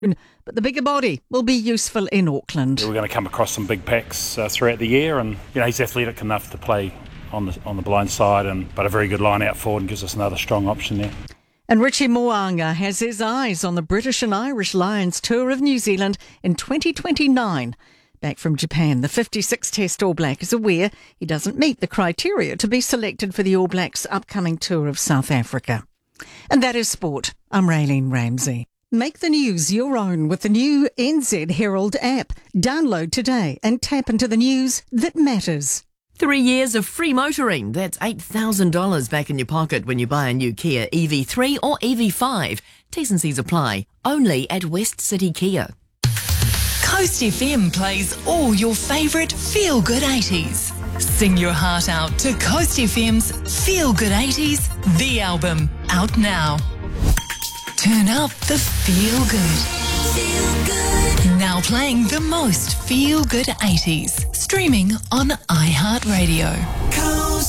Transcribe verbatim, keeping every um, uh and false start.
but the bigger body will be useful in Auckland. Yeah, we're going to come across some big packs uh, throughout the year, and you know he's athletic enough to play on the on the blind side, and but a very good line out forward and gives us another strong option there. And Richie Mo'unga has his eyes on the British and Irish Lions tour of New Zealand in twenty twenty-nine. Back from Japan, the fifty-six Test All Black is aware he doesn't meet the criteria to be selected for the All Blacks' upcoming tour of South Africa. And that is sport. I'm Raylene Ramsey. Make the news your own with the new N Z Herald app. Download today and tap into the news that matters. Three years of free motoring. That's eight thousand dollars back in your pocket when you buy a new Kia E V three or E V five. T's and C's apply. Only at West City Kia. Coast F M plays all your favourite feel-good eighties. Sing your heart out to Coast F M's Feel Good eighties, the album, out now. Turn up the feel good. Feel good. Now playing the most feel good eighties. Streaming on iHeartRadio.